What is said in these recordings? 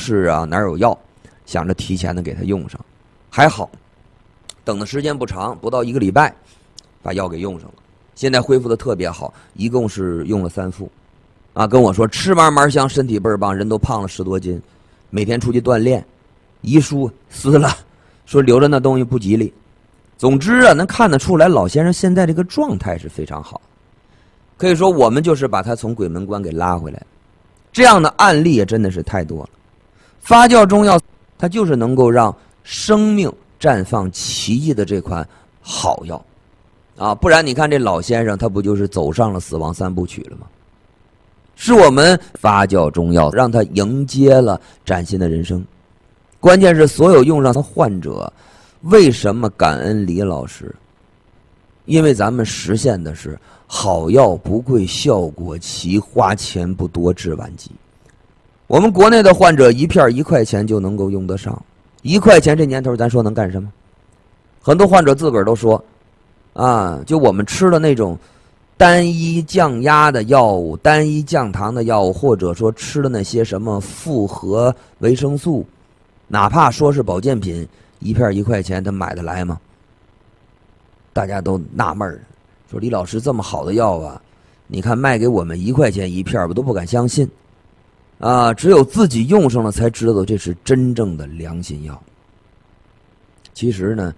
市啊哪有药，想着提前的给他用上。还好等的时间不长，不到1个礼拜把药给用上了，现在恢复的特别好，一共是用了3副啊，跟我说吃嘛嘛香，身体倍儿棒，人都胖了10多斤，每天出去锻炼，遗书撕了，说留着那东西不吉利。总之啊，能看得出来老先生现在这个状态是非常好，可以说我们就是把他从鬼门关给拉回来。这样的案例也真的是太多了。发酵中药它就是能够让生命绽放奇迹的这款好药啊，不然你看这老先生他不就是走上了死亡3部曲了吗？是我们发酵中药让他迎接了崭新的人生。关键是所有用上的患者为什么感恩李老师？因为咱们实现的是好药不贵，效果奇，花钱不多，治晚疾。我们国内的患者一片1块钱就能够用得上，1块钱这年头咱说能干什么？很多患者自个儿都说啊，就我们吃的那种单一降压的药物、单一降糖的药物，或者说吃的那些什么复合维生素，哪怕说是保健品，一片1块钱他买得来吗？大家都纳闷儿，说李老师这么好的药啊，你看卖给我们1块钱一片，我都不敢相信啊！只有自己用上了才知道这是真正的良心药。其实呢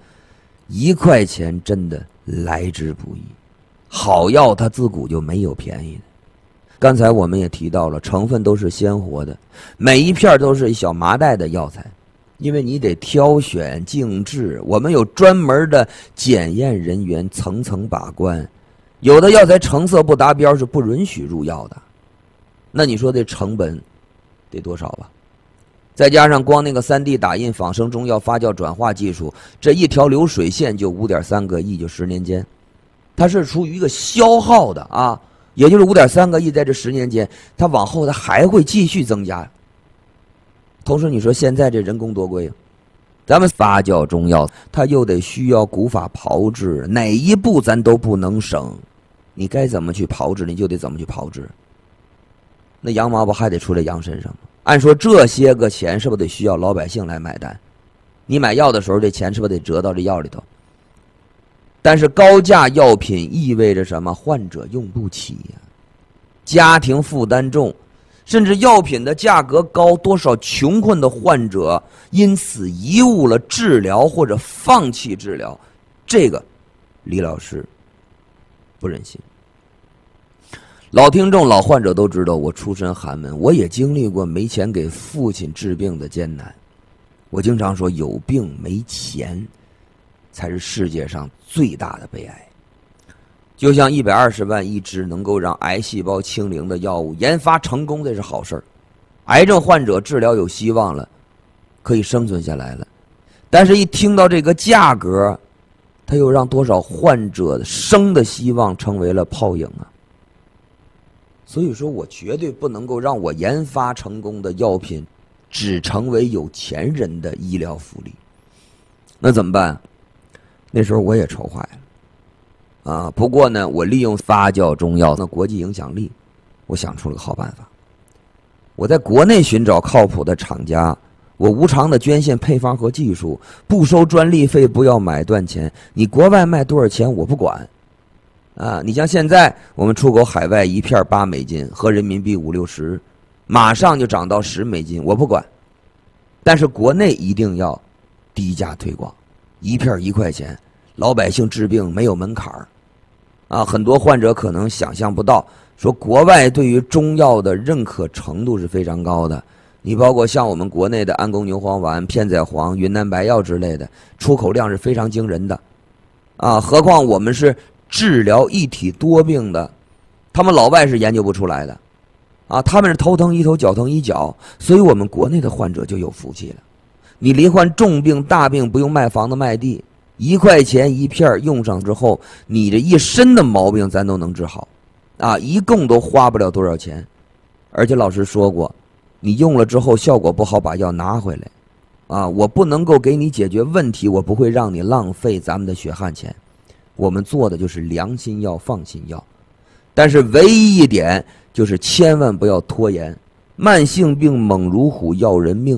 ，1块钱真的来之不易，好药它自古就没有便宜的。刚才我们也提到了，成分都是鲜活的，每一片都是一小麻袋的药材。因为你得挑选静置，我们有专门的检验人员层层把关，有的药材成色不达标是不允许入药的。那你说这成本得多少吧？再加上光那个3D 打印仿生中药发酵转化技术，这一条流水线就5.3个亿，就10年间，它是处于一个消耗的啊，也就是5.3个亿，在这10年间，它往后它还会继续增加。同时你说现在这人工多贵啊，咱们发酵中药它又得需要古法炮制，哪一步咱都不能省，你该怎么去炮制你就得怎么去炮制，那羊毛不还得出在羊身上吗？按说这些个钱是不是得需要老百姓来买单？你买药的时候这钱是不是得折到这药里头？但是高价药品意味着什么？患者用不起呀，家庭负担重，甚至药品的价格高，多少穷困的患者因此贻误了治疗或者放弃治疗，这个李老师不忍心。老听众老患者都知道我出身寒门，我也经历过没钱给父亲治病的艰难。我经常说有病没钱才是世界上最大的悲哀。就像120万一支能够让癌细胞清零的药物研发成功，这是好事儿，癌症患者治疗有希望了，可以生存下来了。但是一听到这个价格，它又让多少患者生的希望成为了泡影啊！所以说我绝对不能够让我研发成功的药品只成为有钱人的医疗福利。那怎么办？那时候我也愁坏了。不过呢，我利用发酵中药的国际影响力，我想出了个好办法。我在国内寻找靠谱的厂家，我无偿的捐献配方和技术，不收专利费，不要买断钱。你国外卖多少钱我不管。你像现在我们出口海外一片8美金，合人民币5、60，马上就涨到10美金，我不管。但是国内一定要低价推广，一片1块钱。老百姓治病没有门槛很多患者可能想象不到，说国外对于中药的认可程度是非常高的。你包括像我们国内的安宫牛黄丸、片仔癀、云南白药之类的，出口量是非常惊人的何况我们是治疗一体多病的，他们老外是研究不出来的他们是头疼一头，脚疼一脚，所以我们国内的患者就有福气了。你罹患重病大病不用卖房子卖地，1块钱一片用上之后，你这一身的毛病咱都能治好一共都花不了多少钱。而且老师说过，你用了之后效果不好把药拿回来我不能够给你解决问题，我不会让你浪费咱们的血汗钱。我们做的就是良心药放心药，但是唯一一点就是千万不要拖延，慢性病猛如虎要人命，